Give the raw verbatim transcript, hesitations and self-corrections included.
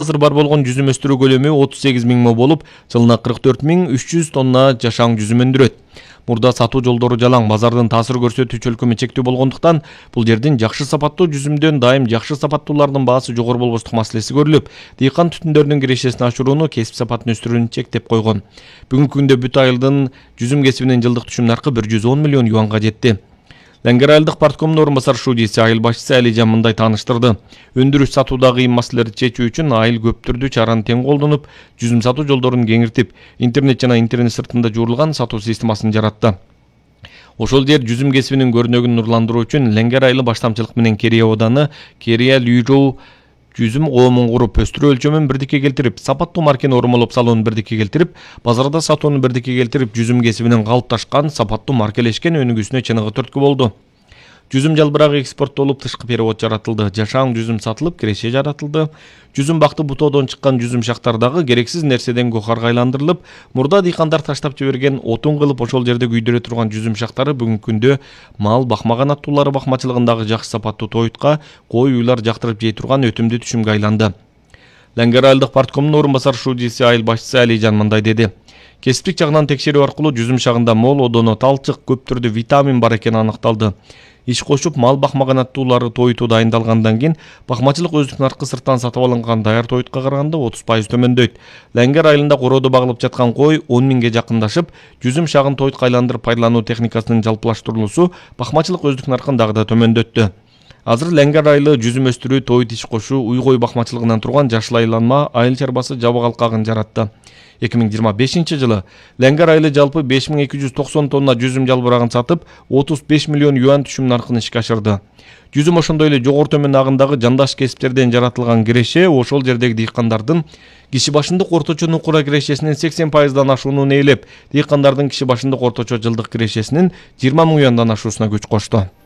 азыр бар болгон жүзүм өстүрүү көлөмү отуз сегиз миң мо болуп, жылына кырк төрт миң үч жүз тонна жашаң жүзүм өндүрөт. Мурда сатуу жолдору жалаң, базардын таасир көрсөтүүчү өлкөмү чектүү болгондуктан, бул жердин жакшы сапаттуу жүзүмдөн дайым жакшы сапаттуулардын баасы жогору болбостук маселеси көрүлүп, дыйкан түтүндөрдүн кирешесин ашырууну, кесип сапатын өстүрүүнү чектеп койгон. Бүгүнкү күндө бүт айылдын жүзүм кесибинин жылдык түшүм наркы бир жүз он миллион юанга жетти. Ленгер айылдык парткомдун орун басар шуудиси, айыл башчысы Алижан мындай тааныштырды. Өндүрүш сатуудагы кыйын маселелерди чечүү үчүн айыл көп түрдүү чараны тең колдонуп, жүзүм сатуу жолдорун кеңиртип, интернет жана интернет сыртында жуурулган сатуу системасын жаратты. Ошол жер жүзүм кесибинин көрүнөгүн нурландыруу үчүн Ленгер айылы баштамчылык менен Керия ооданы Керия Лүйрөө жүзүм коомун куруп, өстүрүү өлчөмүн бирдикке келтирип, сапаттуу маркени ормолоп салууну бирдикке келтирип, базарда сатууну бирдикке келтирип, жүзүм кесибинин калыпташкан, сапаттуу маркелешкен өнүгүүсүнө чыныгы түрткү болду. Жүзүм жалбырагы экспорттолуп, тышкы перевод жаратылды, жашаң жүзүм сатылып, киреше жаратылды. Жүзүм бакты бутоодон чыккан жүзүм шактардагы керексиз нерседен гохарга айландырылып, мурда дыйкандар таштап жиберген, отун кылып ошол жерде күйдүрө турган жүзүм шактары бүгүнкү күндө мал бакмаган аттуулары бакмачылыгындагы жакшы сапаттуу тоютка, кой уйлар жактырып жей турган өтүмдүү түшүмгө айланды. Ленгер айылдык парткомдун орун басар шуудиси, айыл башчысы Алижан мындай деди. Кесиптик жагынан текшерүү аркылуу жүзүм шагында мол одоно, талчык, көп түрдүү витамин бар экени аныкталды. Иш кошуп, мал бакмаган аттуулары тоюту дайындалгандан кийин бакмачылык өздүк наркы сырттан сатып алынган даяр тоютка караганда отуз пайыз төмөндөйт. Ленгер айылында кородо багылып жаткан кой он миңге жакындашып, жүзүм шагын тоютка айландырып пайдалануу техникасынын жалпылаштырылуусу бакмачылык өздүк наркын дагы да төмөндөттү. Азыр Ленгер айылы жүзүм өстүрүү, тоют иш кошуу, уй кой бакмачылыгынан турган жашыл айланма айыл чарбасы жабык алкагын жаратты. эки миң жыйырма бешинчи жылы Ленгер айылы жалпы беш миң эки жүз токсон тонна жүзүм жалбырагын сатып, отуз беш миллион юан түшүм наркын ишке ашырды. Жүзүм ошондой эле жогору төмөн агындагы жандаш кесиптерден жаратылган киреше ошол жердеги дыйкандардын киши башындык орточо нукура кирешесинин сексен пайыздан ашуунун ээлеп, дыйкандардын киши башындык орточо жылдык кирешесинин жыйырма миң юандан ашуусуна күч кошту.